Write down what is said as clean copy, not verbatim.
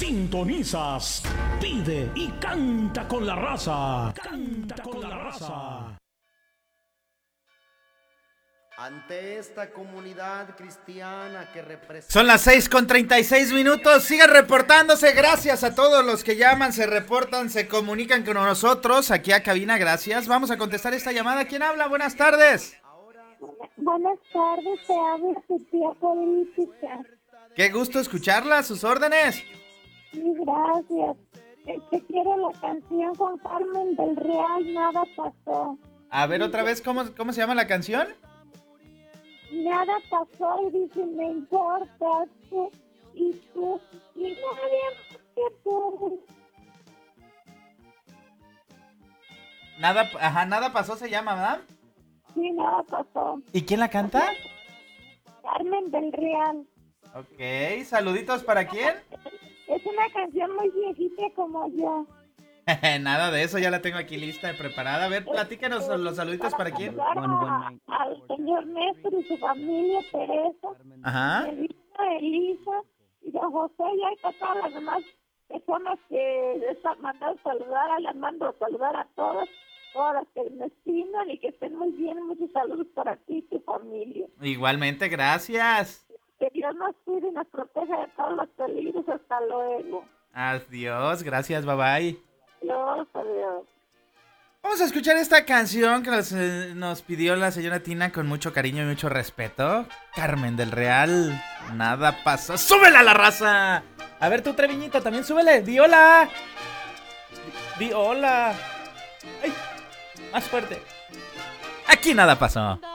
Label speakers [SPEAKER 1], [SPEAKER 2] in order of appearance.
[SPEAKER 1] Sintonizas, pide y canta con la raza. Canta con la raza.
[SPEAKER 2] Ante esta comunidad cristiana que representa...
[SPEAKER 3] Son las 6:36. Sigan reportándose. Gracias a todos los que llaman, se reportan, se comunican con nosotros aquí a cabina. Gracias. Vamos a contestar esta llamada. ¿Quién habla? Buenas tardes.
[SPEAKER 4] Buenas tardes, te habla tu tía política.
[SPEAKER 3] Qué gusto escucharla. ¿A sus órdenes?
[SPEAKER 4] Sí, gracias. Te quiero la canción con Carmen del Real, Nada Pasó.
[SPEAKER 3] A ver, otra vez, ¿cómo se llama la canción?
[SPEAKER 4] Nada pasó y dice, me importas tú y tú y nadie más que tú.
[SPEAKER 3] Nada pasó se llama, ¿verdad?
[SPEAKER 4] Sí, nada pasó.
[SPEAKER 3] ¿Y quién la canta?
[SPEAKER 4] Carmen del Real.
[SPEAKER 3] Ok, saluditos para quién.
[SPEAKER 4] Es una canción muy viejita como yo.
[SPEAKER 3] Nada de eso, ya la tengo aquí lista y preparada. A ver, platícanos los saluditos para quién.
[SPEAKER 4] Al señor Néstor y su familia, Teresa,
[SPEAKER 3] Ajá.
[SPEAKER 4] Elisa y don José, y hay todas las demás personas que les han mandado saludar, les mando a saludar a todas las que me estiman y que estén muy bien. Muchos saludos para ti y tu familia.
[SPEAKER 3] Igualmente, gracias.
[SPEAKER 4] Que Dios nos cuide y nos proteja de todos los peligros. Hasta luego.
[SPEAKER 3] Adiós, gracias, bye bye.
[SPEAKER 4] Dios, adiós.
[SPEAKER 3] Vamos a escuchar esta canción que nos pidió la señora Tina con mucho cariño y mucho respeto. Carmen del Real, nada pasó. ¡Súbela a la raza! A ver tú, Treviñito, también súbele. ¡Di hola! ¡Di hola! ¡Ay! Más fuerte. Aquí nada pasó.